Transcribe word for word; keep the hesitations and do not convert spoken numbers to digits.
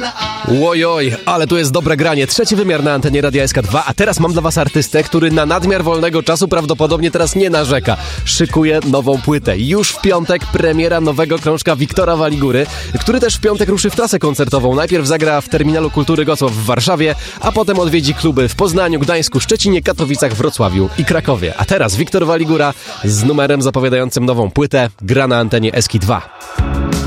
Ojoj, ale tu jest dobre granie. Trzeci wymiar na antenie Radia S K dwa, a teraz mam dla was artystę, który na nadmiar wolnego czasu prawdopodobnie teraz nie narzeka. Szykuje nową płytę. Już w piątek premiera nowego krążka Wiktora Waligury, który też w piątek ruszy w trasę koncertową. Najpierw zagra w Terminalu Kultury Gocław w Warszawie, a potem odwiedzi kluby w Poznaniu, Gdańsku, Szczecinie, Katowicach, Wrocławiu i Krakowie. A teraz Wiktor Waligura z numerem zapowiadającym nową płytę gra na antenie S K dwa.